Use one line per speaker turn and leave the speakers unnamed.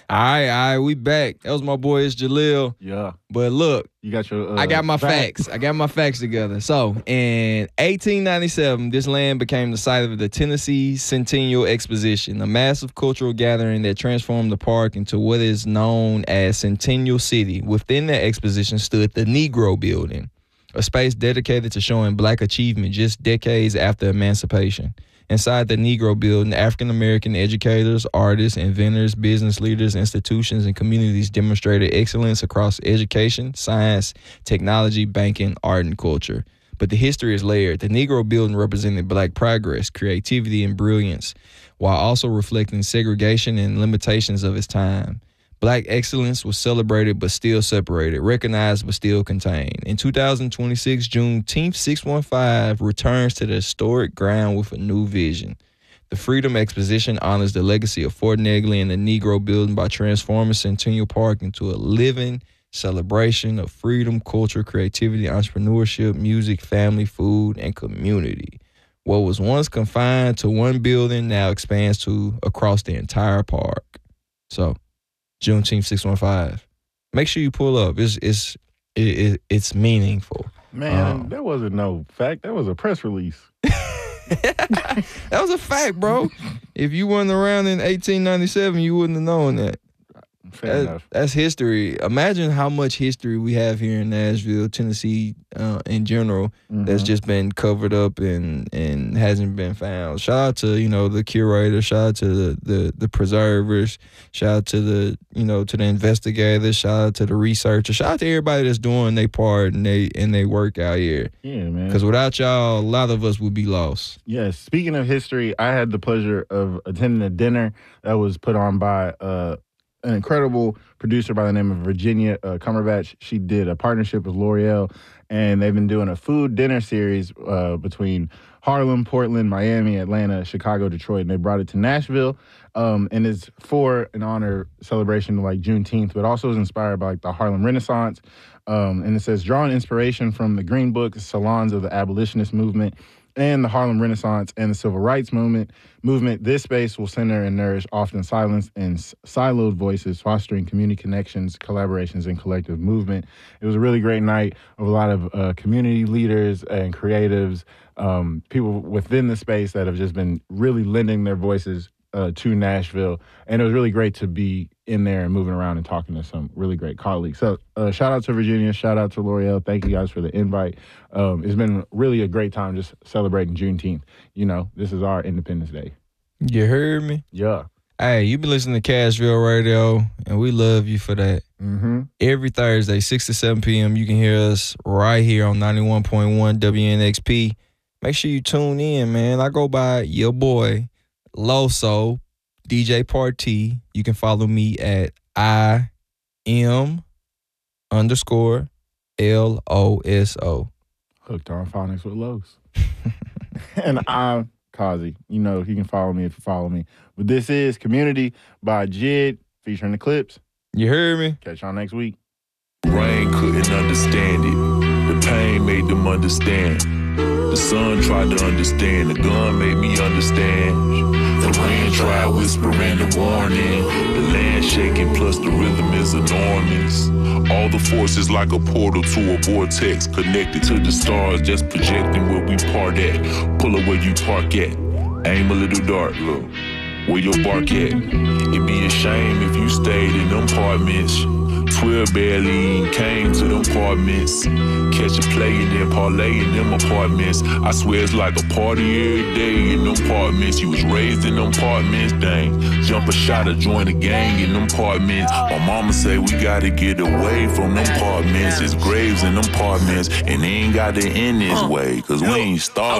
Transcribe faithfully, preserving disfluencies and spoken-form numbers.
All right, all right, we back. That was my boy, it's Jaleel.
Yeah.
But look,
you got your. Uh,
I got my
facts.
facts. I got my facts together. So in eighteen ninety-seven, this land became the site of the Tennessee Centennial Exposition, a massive cultural gathering that transformed the park into what is known as Centennial City. Within that exposition stood the Negro Building, a space dedicated to showing black achievement just decades after emancipation. Inside the Negro Building, African-American educators, artists, inventors, business leaders, institutions, and communities demonstrated excellence across education, science, technology, banking, art, and culture. But the history is layered. The Negro Building represented black progress, creativity, and brilliance, while also reflecting segregation and limitations of its time. Black excellence was celebrated but still separated, recognized but still contained. In two thousand twenty-six, Juneteenth six one five returns to the historic ground with a new vision. The Freedom Exposition honors the legacy of Fort Negley and the Negro Building by transforming Centennial Park into a living celebration of freedom, culture, creativity, entrepreneurship, music, family, food, and community. What was once confined to one building now expands to across the entire park. So, Juneteenth six one five. Make sure you pull up. It's it's it, it, it's meaningful.
Man,
um,
that wasn't no fact. That was a press release.
That was a fact, bro. If you weren't around in eighteen ninety-seven, you wouldn't have known that.
Fair
That,
enough.
that's history. Imagine how much history we have here in Nashville, Tennessee, uh, in general,
Mm-hmm.
that's just been covered up and and hasn't been found. Shout out to, you know, the curator. Shout out to the the, the preservers. Shout out to the, you know, to the investigators. Shout out to the researchers. Shout out to everybody that's doing their part and they and they work out here.
Yeah, man.
Because without y'all, a lot of us would be lost.
Yes. Speaking of history, I had the pleasure of attending a dinner that was put on by uh, an incredible producer by the name of Virginia uh, Cumberbatch. She did a partnership with L'Oreal, and they've been doing a food dinner series uh, between Harlem, Portland, Miami, Atlanta, Chicago, Detroit, and they brought it to Nashville. Um, and it's for an honor celebration like Juneteenth, but also is inspired by like the Harlem Renaissance. Um, and it says, drawing inspiration from the Green Book, salons of the abolitionist movement, and the Harlem Renaissance and the Civil Rights Movement, movement, this space will center and nourish often silenced and siloed voices, fostering community connections, collaborations, and collective movement. It was a really great night of a lot of uh, community leaders and creatives, um, people within the space that have just been really lending their voices uh, to Nashville. And it was really great to be in there and moving around and talking to some really great colleagues. So uh, shout out to Virginia, shout out to L'Oreal. Thank you guys for the invite. Um, it's been really a great time just celebrating Juneteenth. You know, this is our Independence Day.
You heard me?
Yeah.
Hey, you've been listening to Cashville Radio, and we love you for that.
Mm-hmm.
Every Thursday, six to seven p.m., you can hear us right here on ninety-one point one W N X P. Make sure you tune in, man. I go by your boy, Loso, D J Party. You can follow me at I M underscore L O S O.
Hooked on phonics with Los. And I'm Kazi. You know, you can follow me if you follow me. But this is Community by Jid, featuring the Clips.
You heard me?
Catch y'all next week.
Rain couldn't understand it. The pain made them understand. The sun tried to understand. The gun made me understand. The rain tried whispering and warning. The land shaking plus the rhythm is enormous. All the forces like a portal to a vortex. Connected to the stars, just projecting where we part at. Pull up where you park at. Aim a little dark, look. Where your bark at? It'd be a shame if you stayed in them apartments. twelve barely came to them apartments. Catch a play and then parlay in them apartments. I swear it's like a party every day in them apartments. You was raised in them apartments, dang. Jump a shot or join a gang in them apartments. My mama say we gotta get away from them apartments. It's graves in them apartments, and they ain't got to end this way, cause we ain't started.